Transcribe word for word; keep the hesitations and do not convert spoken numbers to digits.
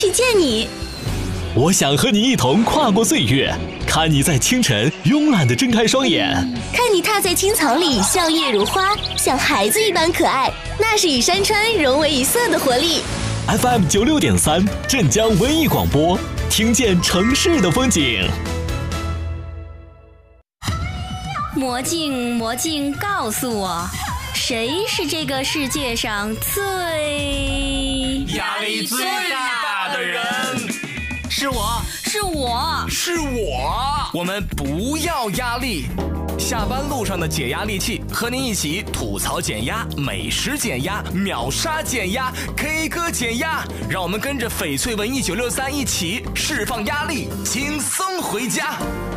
去见你。 我想和你一同跨过岁月，看你在清晨慵懒地睁开双眼， 看你踏在青草里笑靥如花，像孩子一般可爱，那是与山川融为一色的活力。 F M 九六点三镇江文艺广播，听见城市的风景。 魔镜魔镜告诉我，谁是这个世界上最压力最大的人？是我， 是我， 是我。我们不要压力。下班路上的解压利器，和您一起吐槽减压、美食减压、秒杀减压、K 歌减压。让我们跟着翡翠文艺九六三一起释放压力，轻松回家。